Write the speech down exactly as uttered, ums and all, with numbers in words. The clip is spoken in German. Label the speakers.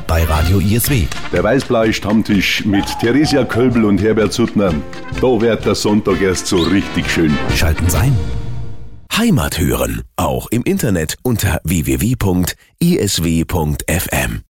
Speaker 1: bei Radio I S W.
Speaker 2: Der Weißblaue Stammtisch mit Theresia Kölbl und Herbert Suttner. Da wird der Sonntag erst so richtig schön.
Speaker 1: Schalten Sie ein. Heimat hören, auch im Internet unter w w w punkt i s w punkt f m.